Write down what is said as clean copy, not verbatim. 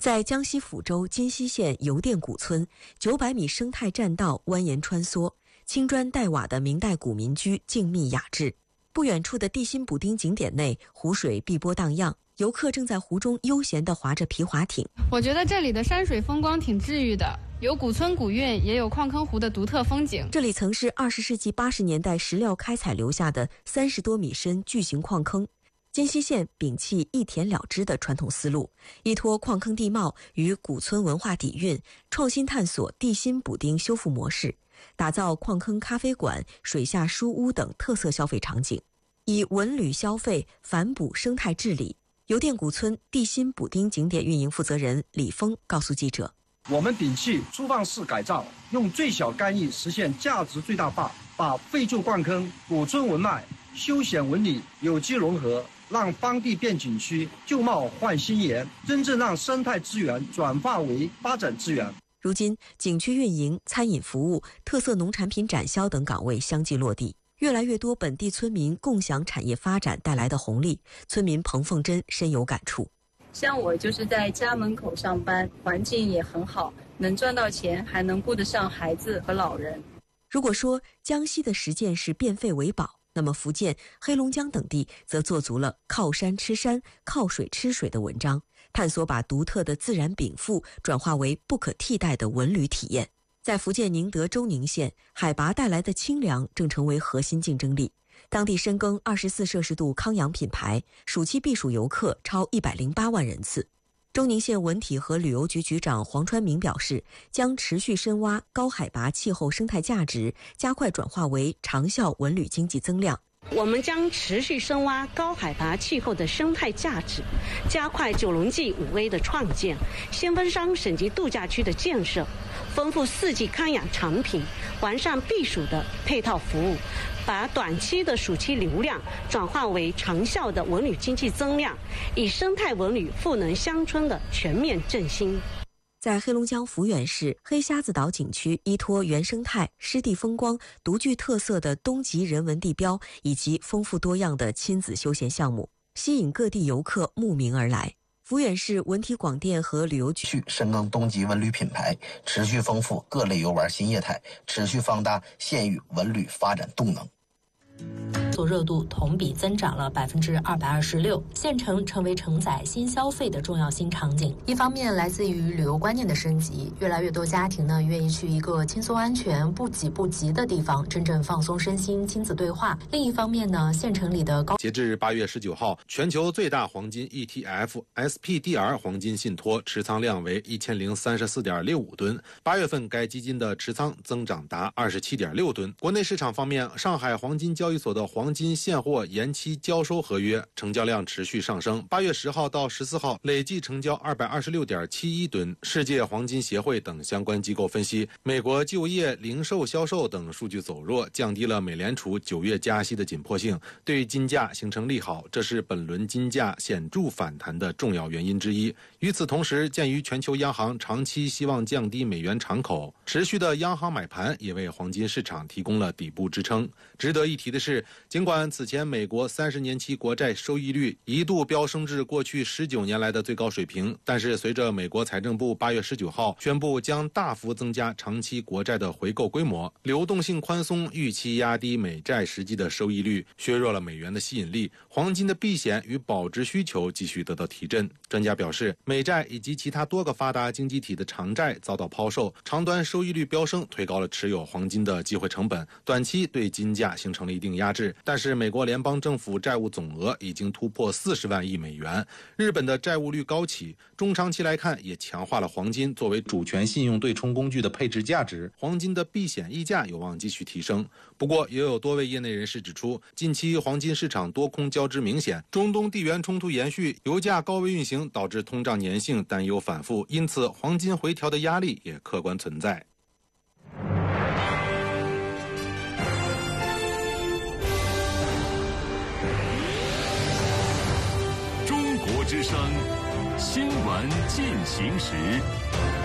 在江西抚州金溪县邮电古村，900米生态栈道蜿蜒穿梭，青砖黛瓦的明代古民居静谧雅致。不远处的地心补丁景点内，湖水碧波荡漾，游客正在湖中悠闲地划着皮划艇。 我觉得这里的山水风光挺治愈的，有古村古韵，也有矿坑湖的独特风景。 这里曾是20世纪80年代石料开采留下的30多米深巨型矿坑。金溪县摒弃一填了之的传统思路，依托矿坑地貌与古村文化底蕴，创新探索地心补丁修复模式，打造矿坑咖啡馆、水下书屋等特色消费场景，以文旅消费反哺生态治理。邮电古村地心补丁景点运营负责人李峰告诉记者， 我们摒弃粗放式改造，用最小干预实现价值最大化，把废旧矿坑、古村文脉、休闲文旅有机融合，让当地变景区，旧貌换新颜，真正让生态资源转化为发展资源。 如今，景区运营、餐饮服务、特色农产品展销等岗位相继落地，越来越多本地村民共享产业发展带来的红利。村民彭凤珍深有感触。 像我就是在家门口上班，环境也很好，能赚到钱，还能顾得上孩子和老人。 如果说江西的实践是变废为宝，那么福建、黑龙江等地则做足了靠山吃山、靠水吃水的文章，探索把独特的自然禀赋转化为不可替代的文旅体验。在福建宁德州宁县，海拔带来的清凉正成为核心竞争力。当地深耕24摄氏度康养品牌，暑期避暑游客超108万人次。周宁县文体和旅游局局长黄川明表示，将持续深挖高海拔气候生态价值，加快转化为长效文旅经济增量。 我们将持续深挖高海拔气候的生态价值，加快九龙记5A 的创建，先锋山省级度假区的建设，丰富4季康养产品，完善避暑的配套服务，把短期的暑期流量转化为长效的文旅经济增量，以生态文旅赋能乡村的全面振兴。 在黑龙江抚远市黑瞎子岛景区，依托原生态、湿地风光、独具特色的东极人文地标以及丰富多样的亲子休闲项目，吸引各地游客慕名而来。抚远市文体广电和旅游局深耕东极文旅品牌，持续丰富各类游玩新业态，持续放大县域文旅发展动能。 热度同比增长了226%，县城成为承载新消费的重要新场景。一方面来自于旅游观念的升级，越来越多家庭呢愿意去一个轻松安全、不挤不急的地方，真正放松身心，亲子对话。另一方面呢，县城里的截至8月19号，全球最大黄金 ETF SPDR 黄金信托持仓量为1034.65吨，8月份该基金的持仓增长达27.6吨。国内市场方面，上海黄金交易所的黄金现货延期交收合约成交量持续上升，8月10号到14号累计成交226.71吨。世界黄金协会等相关机构分析，美国就业、零售销售等数据走弱，降低了美联储9月加息的紧迫性，对金价形成利好，这是本轮金价显著反弹的重要原因之一。与此同时，鉴于全球央行长期希望降低美元敞口，持续的央行买盘也为黄金市场提供了底部支撑。值得一提的是，尽管此前美国30年期国债收益率一度飙升至过去19年来的最高水平，但是随着美国财政部8月19号宣布将大幅增加长期国债的回购规模，流动性宽松预期压低美债实际的收益率，削弱了美元的吸引力，黄金的避险与保值需求继续得到提振。专家表示，美债以及其他多个发达经济体的长债遭到抛售，长端收益率飙升，推高了持有黄金的机会成本，短期对金价形成了一定压制。但是美国联邦政府债务总额已经突破40万亿美元，日本的债务率高企，中长期来看也强化了黄金作为主权信用对冲工具的配置价值，黄金的避险溢价有望继续提升。不过也有多位业内人士指出，近期黄金市场多空交织明显，中东地缘冲突延续，油价高位运行导致通胀粘性担忧反复，因此黄金回调的压力也客观存在。 中国之声新闻进行时。